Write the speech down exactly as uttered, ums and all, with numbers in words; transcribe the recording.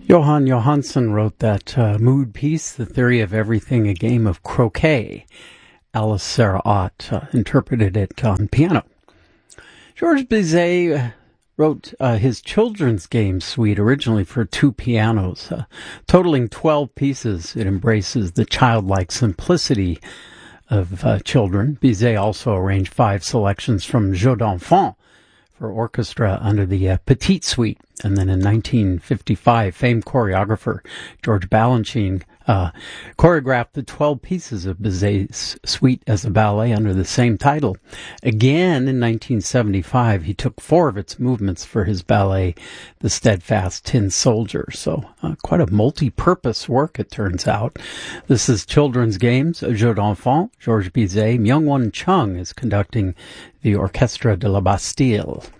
Johan Johansson wrote that uh, mood piece, The Theory of Everything, a game of croquet. Alice Sarah Ott uh, interpreted it on piano. Georges Bizet wrote uh, his children's game suite originally for two pianos. Uh, totaling twelve pieces, it embraces the childlike simplicity of uh, children. Bizet also arranged five selections from Jeux d'Enfants for orchestra under the uh, Petite Suite. And then in nineteen fifty-five, famed choreographer George Balanchine uh, choreographed the twelve pieces of Bizet's suite as a ballet under the same title. Again, in nineteen seventy-five, he took four of its movements for his ballet, The Steadfast Tin Soldier. So uh, quite a multi-purpose work, it turns out. This is Children's Games, Jeux d'Enfants. Georges Bizet. Myung-Whun Chung is conducting the Orchestre de la Bastille.